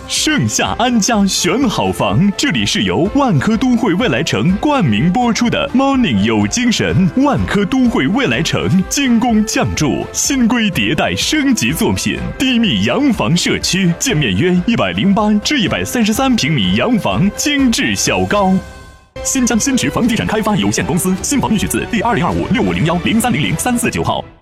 盛夏安家选好房，这里是由万科都会未来城冠名播出的 Morning 有精神。万科都会未来城精工匠筑，新规迭代升级作品，低密洋房社区，建面约108至133平米洋房，精致小高。新疆新驰房地产开发有限公司新房预取自第2025650103003499号。